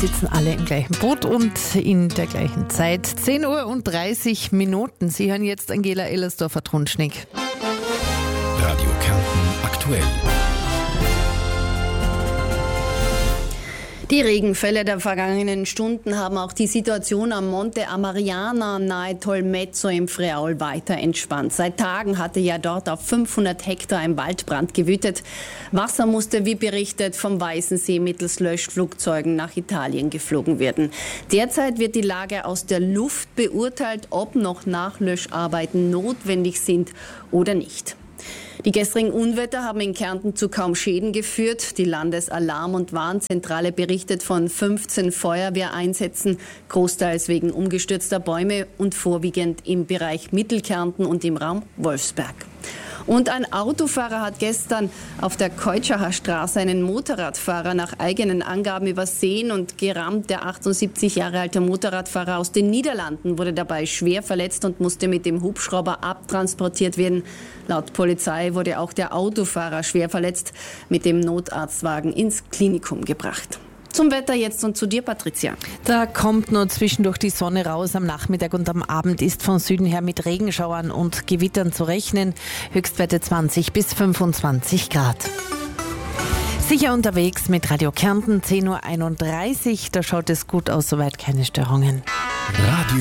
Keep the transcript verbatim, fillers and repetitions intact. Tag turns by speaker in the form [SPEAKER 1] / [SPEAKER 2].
[SPEAKER 1] sitzen alle im gleichen Boot und in der gleichen Zeit. zehn Uhr und dreißig Minuten. Sie hören jetzt Angela Ellersdorfer-Trunschnick.
[SPEAKER 2] Radio Kärnten aktuell.
[SPEAKER 3] Die Regenfälle der vergangenen Stunden haben auch die Situation am Monte Amariana nahe Tolmezzo im Friaul weiter entspannt. Seit Tagen hatte ja dort auf fünfhundert Hektar ein Waldbrand gewütet. Wasser musste, wie berichtet, vom Weißen See mittels Löschflugzeugen nach Italien geflogen werden. Derzeit wird die Lage aus der Luft beurteilt, ob noch Nachlöscharbeiten notwendig sind oder nicht. Die gestrigen Unwetter haben in Kärnten zu kaum Schäden geführt. Die Landesalarm- und Warnzentrale berichtet von fünfzehn Feuerwehreinsätzen, großteils wegen umgestürzter Bäume und vorwiegend im Bereich Mittelkärnten und im Raum Wolfsberg. Und ein Autofahrer hat gestern auf der Keutschachar Straße einen Motorradfahrer nach eigenen Angaben übersehen und gerammt. Der achtundsiebzig Jahre alte Motorradfahrer aus den Niederlanden wurde dabei schwer verletzt und musste mit dem Hubschrauber abtransportiert werden. Laut Polizei wurde auch der Autofahrer schwer verletzt, mit dem Notarztwagen ins Klinikum gebracht. Zum Wetter jetzt und zu dir, Patricia.
[SPEAKER 1] Da kommt nur zwischendurch die Sonne raus. Am Nachmittag und am Abend ist von Süden her mit Regenschauern und Gewittern zu rechnen. Höchstwerte zwanzig bis fünfundzwanzig Grad. Sicher unterwegs mit Radio Kärnten, zehn Uhr einunddreißig. Da schaut es gut aus, soweit keine Störungen.
[SPEAKER 2] Radio